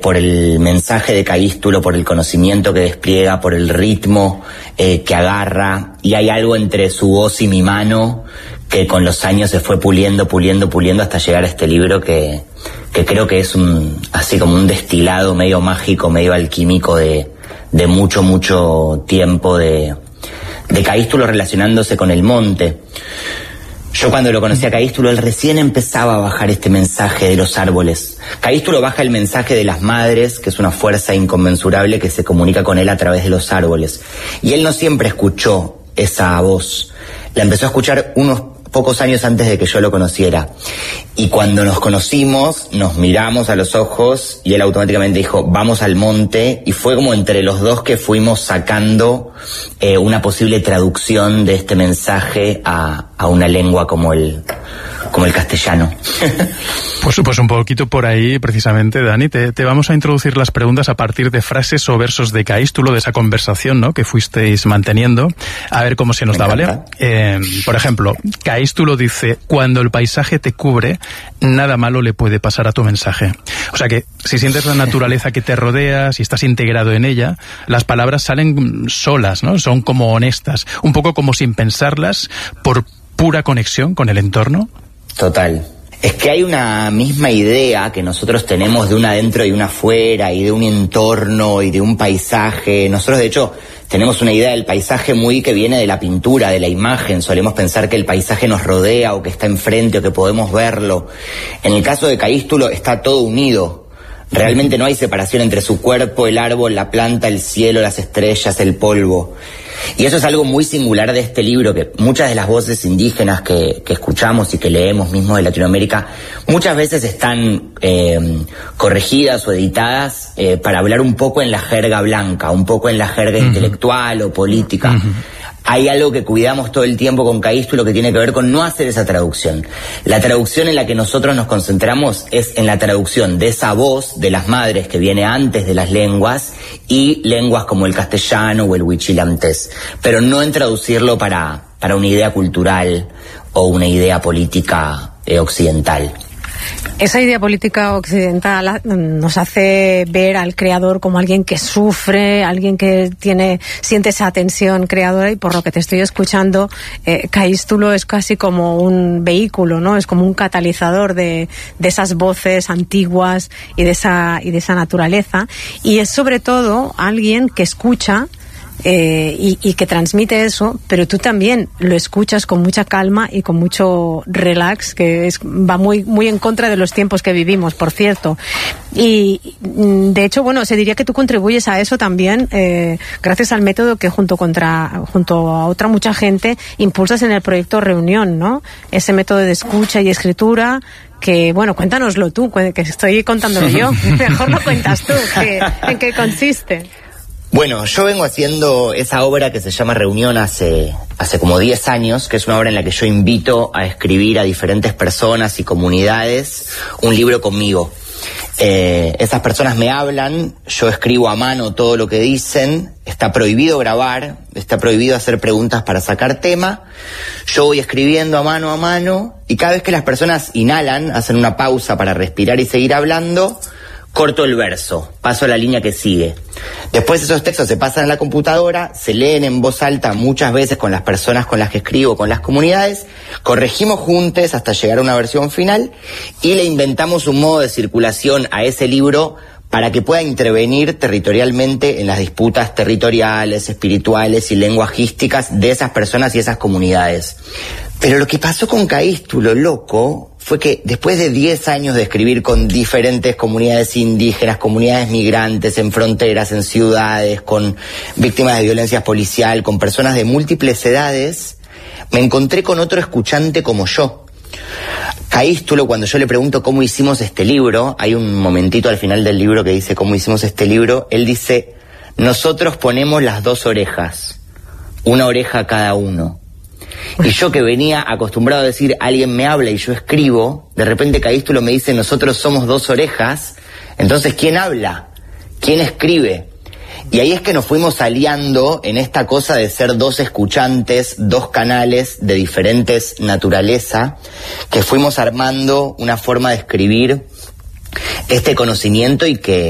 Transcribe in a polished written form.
por el mensaje de Caístulo, por el conocimiento que despliega, por el ritmo que agarra, y hay algo entre su voz y mi mano que con los años se fue puliendo hasta llegar a este libro que creo que es así como un destilado medio mágico, medio alquímico de mucho tiempo de Caístulo relacionándose con el monte. Yo cuando lo conocí a Caístulo, él recién empezaba a bajar este mensaje de los árboles. Caístulo baja el mensaje de las madres, que es una fuerza inconmensurable que se comunica con él a través de los árboles. Y él no siempre escuchó esa voz. La empezó a escuchar unos pocos años antes de que yo lo conociera. Y cuando nos conocimos, nos miramos a los ojos y él automáticamente dijo, vamos al monte, y fue como entre los dos que fuimos sacando una posible traducción de este mensaje a una lengua como el castellano. Pues un poquito por ahí, precisamente, Dani, te vamos a introducir las preguntas a partir de frases o versos de Caístulo, de esa conversación, ¿no?, que fuisteis manteniendo, a ver cómo se nos da, ¿vale? Por ejemplo, Caístulo dice, cuando el paisaje te cubre, nada malo le puede pasar a tu mensaje. O sea que, si sientes la naturaleza que te rodea, si estás integrado en ella, las palabras salen solas, ¿no? Son como honestas, un poco como sin pensarlas, por pura conexión con el entorno. Total. Es que hay una misma idea que nosotros tenemos de un adentro y un afuera, y de un entorno y de un paisaje. Nosotros, de hecho, tenemos una idea del paisaje muy que viene de la pintura, de la imagen. Solemos pensar que el paisaje nos rodea o que está enfrente o que podemos verlo. En el caso de Caístulo está todo unido. Realmente no hay separación entre su cuerpo, el árbol, la planta, el cielo, las estrellas, el polvo. Y eso es algo muy singular de este libro, que muchas de las voces indígenas que escuchamos y que leemos mismo de Latinoamérica, muchas veces están corregidas o editadas para hablar un poco en la jerga blanca, un poco en la jerga intelectual o política. Hay algo que cuidamos todo el tiempo con Caístulo que tiene que ver con no hacer esa traducción. La traducción en la que nosotros nos concentramos es en la traducción de esa voz de las madres que viene antes de las lenguas, y lenguas como el castellano o el huichilantés, pero no en traducirlo para una idea cultural o una idea política occidental. Esa idea política occidental nos hace ver al creador como alguien que sufre, alguien que siente esa tensión creadora, y por lo que te estoy escuchando, Caístulo es casi como un vehículo, ¿no? Es como un catalizador de esas voces antiguas y de esa naturaleza, y es sobre todo alguien que escucha y que transmite eso, pero tú también lo escuchas con mucha calma y con mucho relax, que va muy en contra de los tiempos que vivimos, por cierto. Y de hecho, bueno, se diría que tú contribuyes a eso también, gracias al método que junto a otra mucha gente impulsas en el proyecto Reunión, ¿no? Ese método de escucha y escritura que, bueno, cuéntanoslo tú, que estoy contándolo yo. Mejor lo cuentas tú, ¿en qué consiste? Bueno, yo vengo haciendo esa obra que se llama Reunión hace como 10 años, que es una obra en la que yo invito a escribir a diferentes personas y comunidades un libro conmigo. Esas personas me hablan, yo escribo a mano todo lo que dicen, está prohibido grabar, está prohibido hacer preguntas para sacar tema, yo voy escribiendo a mano, y cada vez que las personas inhalan, hacen una pausa para respirar y seguir hablando, corto el verso, paso a la línea que sigue. Después esos textos se pasan a la computadora, se leen en voz alta muchas veces con las personas con las que escribo, con las comunidades, corregimos juntos hasta llegar a una versión final, y le inventamos un modo de circulación a ese libro para que pueda intervenir territorialmente en las disputas territoriales, espirituales y lenguajísticas de esas personas y esas comunidades. Pero lo que pasó con Caístulo, loco, fue que después de 10 años de escribir con diferentes comunidades indígenas, comunidades migrantes, en fronteras, en ciudades, con víctimas de violencia policial, con personas de múltiples edades, me encontré con otro escuchante como yo. Caístulo, cuando yo le pregunto cómo hicimos este libro, hay un momentito al final del libro que dice cómo hicimos este libro, él dice, nosotros ponemos las 2 orejas, una oreja cada uno. Y yo, que venía acostumbrado a decir, alguien me habla y yo escribo, de repente Caístulo me dice, nosotros somos 2 orejas, entonces ¿quién habla? ¿Quién escribe? Y ahí es que nos fuimos aliando en esta cosa de ser 2 escuchantes, 2 canales de diferentes naturaleza, que fuimos armando una forma de escribir este conocimiento y que